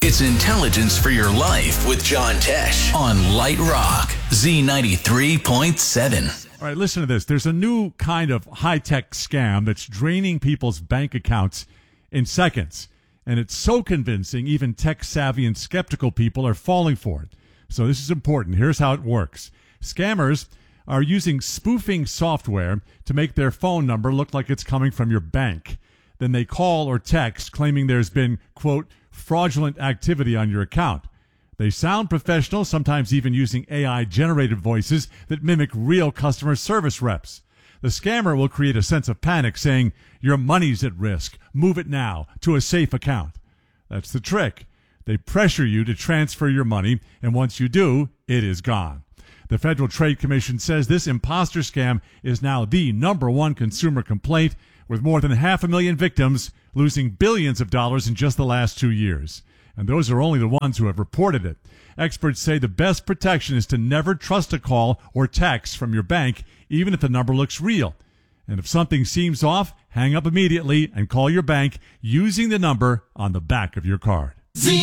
It's intelligence for your life with John Tesh on Light Rock, Z93.7. All right, listen to this. There's a new kind of high-tech scam that's draining people's bank accounts in seconds. And it's so convincing, even tech-savvy and skeptical people are falling for it. So this is important. Here's how it works. Scammers are using spoofing software to make their phone number look like it's coming from your bank. Then they call or text claiming there's been, quote, fraudulent activity on your account. They sound professional, sometimes even using AI-generated voices that mimic real customer service reps. The scammer will create a sense of panic, saying, your money's at risk. Move it now to a safe account. That's the trick. They pressure you to transfer your money, and once you do, it is gone. The Federal Trade Commission says this imposter scam is now the #1 consumer complaint, with more than 500,000 victims losing billions of dollars in just the last 2 years. And those are only the ones who have reported it. Experts say the best protection is to never trust a call or text from your bank, even if the number looks real. And if something seems off, hang up immediately and call your bank using the number on the back of your card.